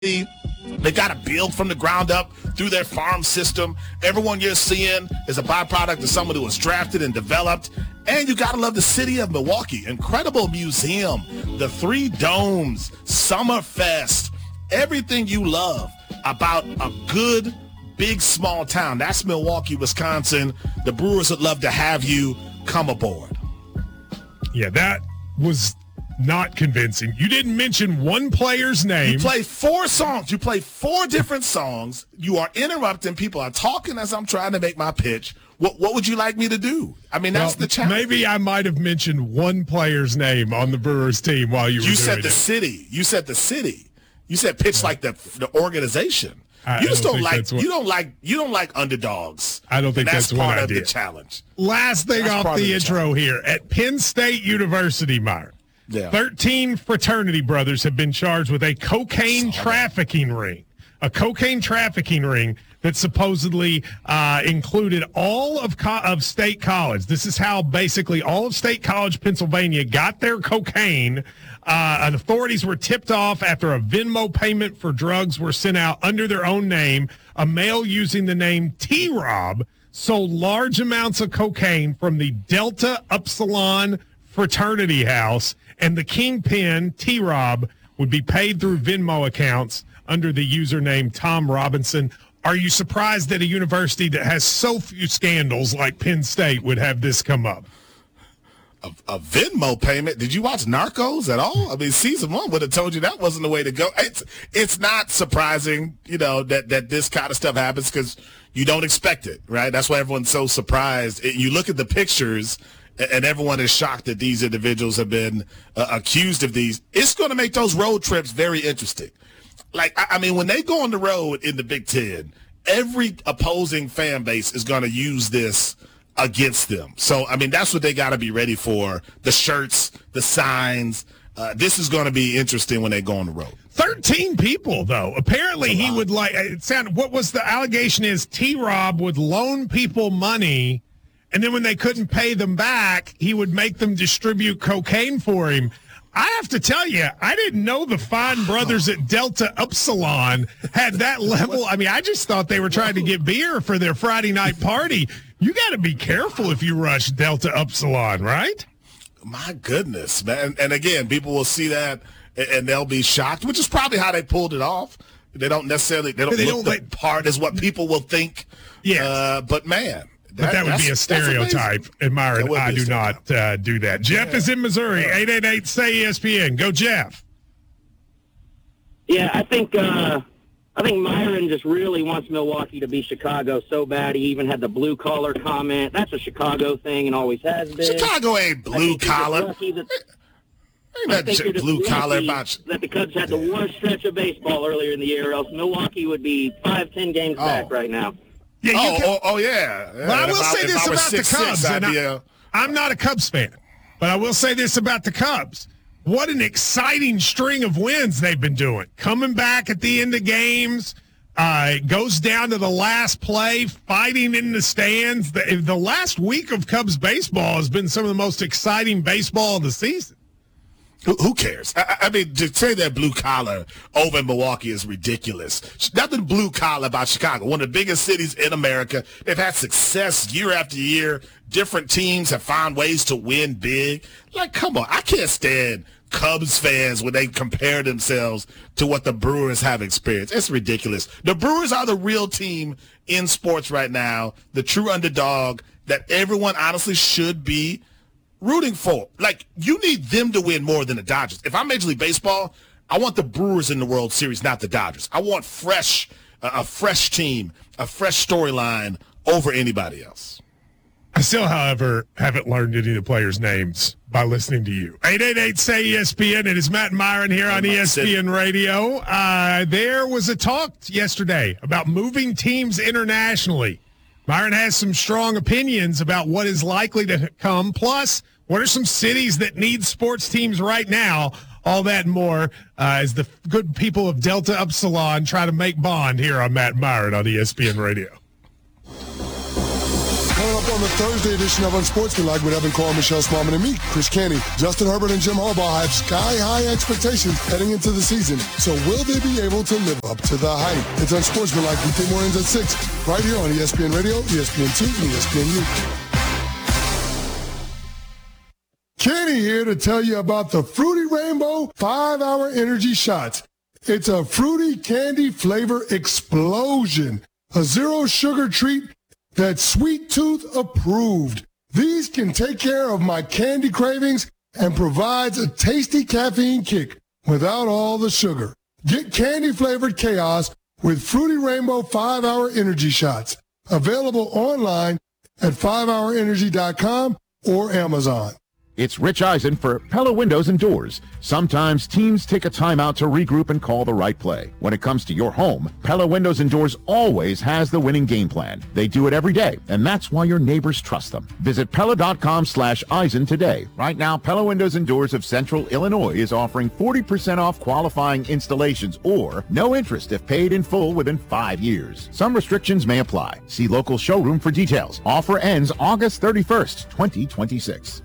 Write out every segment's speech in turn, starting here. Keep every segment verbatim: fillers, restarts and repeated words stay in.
They got to build from the ground up through their farm system. Everyone you're seeing is a byproduct of someone who was drafted and developed. And you got to love the city of Milwaukee. Incredible museum, the Three Domes, Summerfest, everything you love about a good, big, small town. That's Milwaukee, Wisconsin. The Brewers would love to have you come aboard. Yeah, that was not convincing. You didn't mention one player's name. You play four songs. You play four different songs. You are interrupting. People are talking as I'm trying to make my pitch. What what would you like me to do? I mean, that's well, the challenge. Maybe I might have mentioned one player's name on the Brewers team while you were You doing said the it. city. You said the city. You said pitch like the the organization. I you just don't don't, think like that's what- you don't like you don't like underdogs. I don't think And that's, that's what part I of did. the challenge. Last thing That's off part the, of the intro challenge. here. At Penn State University, Myron, Yeah. thirteen fraternity brothers have been charged with a cocaine trafficking ring. A cocaine trafficking ring that supposedly uh, included all of co- of State College. This is how basically all of State College, Pennsylvania, got their cocaine. Uh, and authorities were tipped off after a Venmo payment for drugs were sent out under their own name. A male using the name T-Rob sold large amounts of cocaine from the Delta Upsilon fraternity house, and the kingpin, T-Rob, would be paid through Venmo accounts under the username Tom Robinson. Are you surprised that a university that has so few scandals like Penn State would have this come up? A, a Venmo payment? Did you watch Narcos at all? I mean, season one would have told you that wasn't the way to go. It's it's not surprising, you know, that, that this kind of stuff happens because you don't expect it, right? That's why everyone's so surprised. It, you look at the pictures, and everyone is shocked that these individuals have been uh, accused of these. It's going to make those road trips very interesting. Like, I, I mean, when they go on the road in the Big Ten, every opposing fan base is going to use this against them. So, I mean, that's what they got to be ready for. The shirts, the signs. Uh, this is going to be interesting when they go on the road. thirteen people, though. Apparently, he would like, it sounded, what was the allegation is T-Rob would loan people money, and then when they couldn't pay them back, he would make them distribute cocaine for him. I have to tell you, I didn't know the fine brothers at Delta Upsilon had that level. I mean, I just thought they were trying to get beer for their Friday night party. You got to be careful if you rush Delta Upsilon, right? My goodness, man. And again, people will see that and they'll be shocked, which is probably how they pulled it off. They don't necessarily, they don't They look don't the like- part as what people will think. Yes. Uh, but, man. But that would be a stereotype, and Myron, That would be I a do not uh, do that. Jeff Yeah. is in Missouri, eight eight eight, S A Y E S P N. Go, Jeff. Yeah, I think uh, I think Myron just really wants Milwaukee to be Chicago so bad. He even had the blue collar comment. That's a Chicago thing and always has been. Chicago ain't I blue think you're just collar. lucky that- Ain't I that think j- you're just blue collar lucky about you. that the Cubs had the worst stretch of baseball earlier in the year, or else Milwaukee would be five, ten games Oh. back right now. Yeah, you Oh, can- oh, oh, yeah. But I And will if say if this I was about the six six, Cubs, I'd and be I, a- I'm not a Cubs fan, but I will say this about the Cubs. What an exciting string of wins they've been doing. Coming back at the end of games, uh, it goes down to the last play, fighting in the stands. The, the last week of Cubs baseball has been some of the most exciting baseball of the season. Who, who cares? I, I mean, to say that blue collar over in Milwaukee is ridiculous. Nothing blue collar about Chicago, one of the biggest cities in America. They've had success year after year. Different teams have found ways to win big. Like, come on. I can't stand Cubs fans when they compare themselves to what the Brewers have experienced. It's ridiculous. The Brewers are the real team in sports right now, the true underdog that everyone honestly should be rooting for. Like, you need them to win more than the Dodgers. If I'm Major League Baseball, I want the Brewers in the World Series, not the Dodgers. I want fresh, uh, a fresh team, a fresh storyline over anybody else. I still, however, haven't learned any of the players' names by listening to you. eight eight eight, S A Y E S P N. It is Matt and Myron here on E S P N Radio. Uh, there was a talk yesterday about moving teams internationally. Myron has some strong opinions about what is likely to come. Plus, what are some cities that need sports teams right now? All that and more uh, as the good people of Delta Upsilon try to make bond here on Matt and Myron on E S P N Radio. Coming up on on the Thursday edition of Unsportsmanlike with Evan Carr, Michelle Smallman, and me, Chris Canty. Justin Herbert and Jim Harbaugh have sky-high expectations heading into the season. So will they be able to live up to the hype? It's Unsportsmanlike. Weekday mornings at six, right here on E S P N Radio, E S P N two, and E S P N U. Kenny here to tell you about the Fruity Rainbow five-hour energy shots. It's a fruity candy flavor explosion, a zero-sugar treat that's Sweet Tooth approved. These can take care of my candy cravings and provides a tasty caffeine kick without all the sugar. Get candy-flavored chaos with Fruity Rainbow five-hour energy shots. Available online at five hour energy dot com or Amazon. It's Rich Eisen for Pella Windows and Doors. Sometimes teams take a timeout to regroup and call the right play. When it comes to your home, Pella Windows and Doors always has the winning game plan. They do it every day, and that's why your neighbors trust them. Visit Pella.com slash Eisen today. Right now, Pella Windows and Doors of Central Illinois is offering forty percent off qualifying installations or no interest if paid in full within five years. Some restrictions may apply. See local showroom for details. Offer ends August thirty-first, twenty twenty-six.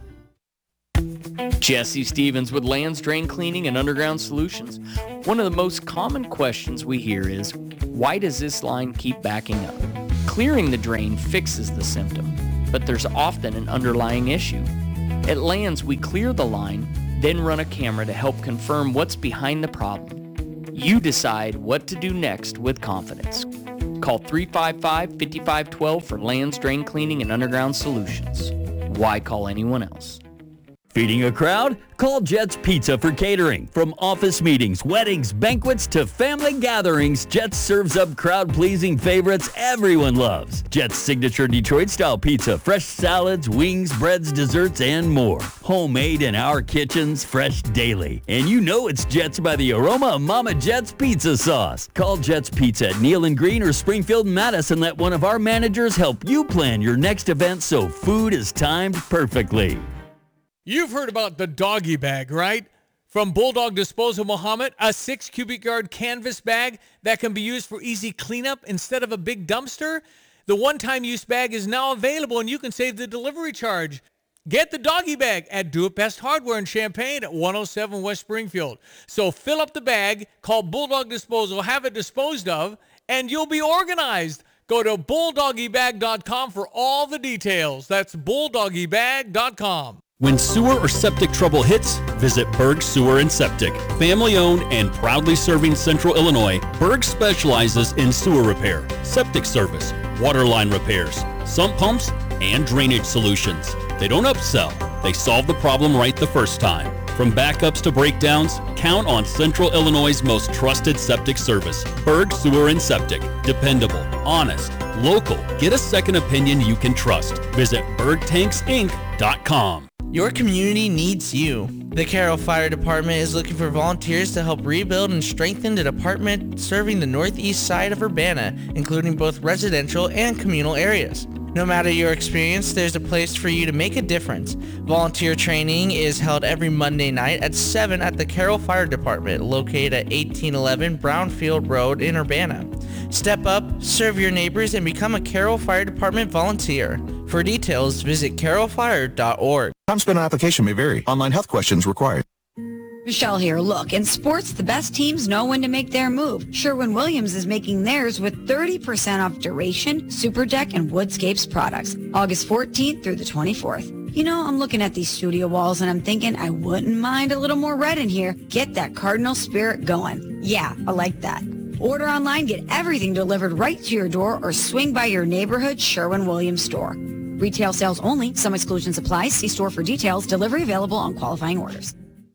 Jesse Stevens with Lands Drain Cleaning and Underground Solutions. One of the most common questions we hear is, why does this line keep backing up? Clearing the drain fixes the symptom, but there's often an underlying issue. At Lands, we clear the line, then run a camera to help confirm what's behind the problem. You decide what to do next with confidence. Call three five five, five five one two for Lands Drain Cleaning and Underground Solutions. Why call anyone else? Feeding a crowd? Call Jets Pizza for catering. From office meetings, weddings, banquets, to family gatherings, Jets serves up crowd-pleasing favorites everyone loves. Jets' signature Detroit-style pizza, fresh salads, wings, breads, desserts, and more. Homemade in our kitchens, fresh daily. And you know it's Jets by the aroma of Mama Jet's pizza sauce. Call Jets Pizza at Neal and Green or Springfield and Madison. Let one of our managers help you plan your next event so food is timed perfectly. You've heard about the doggy bag, right? From Bulldog Disposal Muhammad, a six cubic yard canvas bag that can be used for easy cleanup instead of a big dumpster. The one-time use bag is now available and you can save the delivery charge. Get the doggy bag at Do It Best Hardware in Champaign at one oh seven West Springfield. So fill up the bag, call Bulldog Disposal, have it disposed of, and you'll be organized. Go to bulldoggy bag dot com for all the details. That's bulldoggy bag dot com. When sewer or septic trouble hits, visit Berg Sewer and Septic. Family-owned and proudly serving Central Illinois, Berg specializes in sewer repair, septic service, water line repairs, sump pumps, and drainage solutions. They don't upsell. They solve the problem right the first time. From backups to breakdowns, count on Central Illinois' most trusted septic service. Berg Sewer and Septic. Dependable, honest, local. Get a second opinion you can trust. Visit berg tanks inc dot com. Your community needs you. The Carroll Fire Department is looking for volunteers to help rebuild and strengthen the department serving the northeast side of Urbana, including both residential and communal areas. No matter your experience, there's a place for you to make a difference. Volunteer training is held every Monday night at seven at the Carroll Fire Department, located at eighteen eleven Brownfield Road in Urbana. Step up, serve your neighbors, and become a Carroll Fire Department volunteer. For details, visit carroll fire dot org. Time spent on application may vary. Online health questions required. Michelle here. Look, in sports, the best teams know when to make their move. Sherwin-Williams is making theirs with thirty percent off Duration, Super Deck, and Woodscapes products. August fourteenth through the twenty-fourth. You know, I'm looking at these studio walls and I'm thinking I wouldn't mind a little more red in here. Get that Cardinal spirit going. Yeah, I like that. Order online, get everything delivered right to your door, or swing by your neighborhood Sherwin-Williams store. Retail sales only. Some exclusions apply. See store for details. Delivery available on qualifying orders.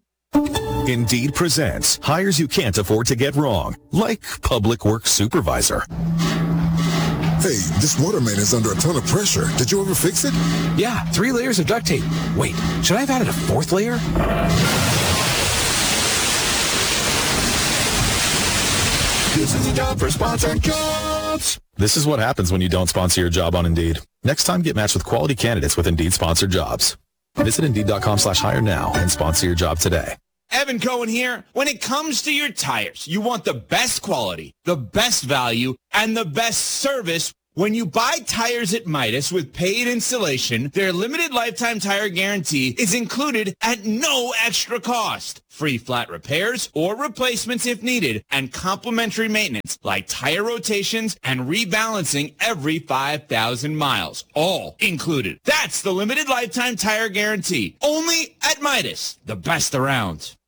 Indeed presents hires you can't afford to get wrong, like public works supervisor. Hey, this water main is under a ton of pressure. Did you ever fix it? Yeah, three layers of duct tape. Wait, should I have added a fourth layer? This is a job for sponsored jobs. This is what happens when you don't sponsor your job on Indeed. Next time, get matched with quality candidates with Indeed sponsored jobs. Visit Indeed.com slash hire now and sponsor your job today. Evan Cohen here. When it comes to your tires, you want the best quality, the best value, and the best service When you buy tires at Midas with paid installation, their limited lifetime tire guarantee is included at no extra cost. Free flat repairs or replacements if needed, and complimentary maintenance like tire rotations and rebalancing every five thousand miles. All included. That's the limited lifetime tire guarantee. Only at Midas, the best around.